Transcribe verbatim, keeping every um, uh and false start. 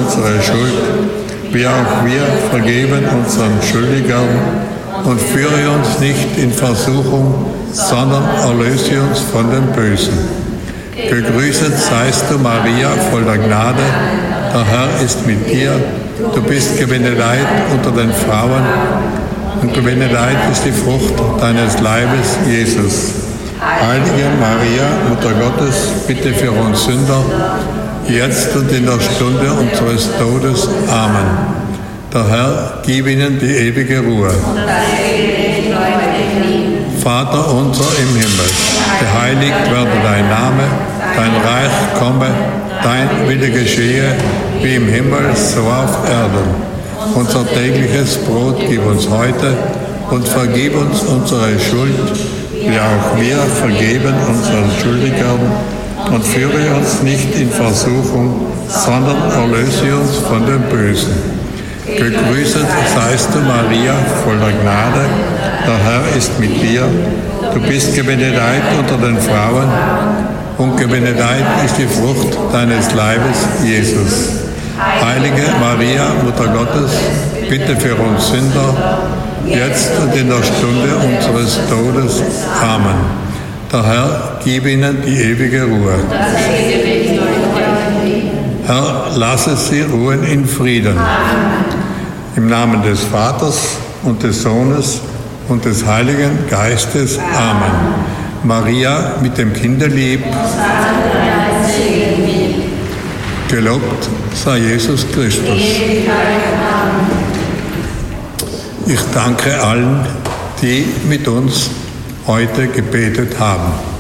unsere Schuld, wie auch wir vergeben unseren Schuldigern, und führe uns nicht in Versuchung, sondern erlöse uns von dem Bösen. Gegrüßet seist du, Maria, voller Gnade, der Herr ist mit dir. Du bist gebenedeit unter den Frauen, und gebenedeit ist die Frucht deines Leibes, Jesus. Heilige Maria, Mutter Gottes, bitte für uns Sünder, jetzt und in der Stunde unseres Todes. Amen. Der Herr, gib ihnen die ewige Ruhe. Vater unser im Himmel, geheiligt werde dein Name, dein Reich komme, dein Wille geschehe, wie im Himmel, so auf Erden. Unser tägliches Brot gib uns heute und vergib uns unsere Schuld, wie auch wir vergeben unseren Schuldigern, und führe uns nicht in Versuchung, sondern erlöse uns von dem Bösen. Gegrüßet seist du, Maria, voller Gnade, der Herr ist mit dir. Du bist gebenedeit unter den Frauen, und gebenedeit ist die Frucht deines Leibes, Jesus. Heilige Maria, Mutter Gottes, bitte für uns Sünder, jetzt und in der Stunde unseres Todes. Amen. Der Herr, gib ihnen die ewige Ruhe. Herr, lasse sie ruhen in Frieden. Im Namen des Vaters und des Sohnes und des Heiligen Geistes. Amen. Maria mit dem Kinderlieb. Gelobt sei Jesus Christus. Ich danke allen, die mit uns heute gebetet haben.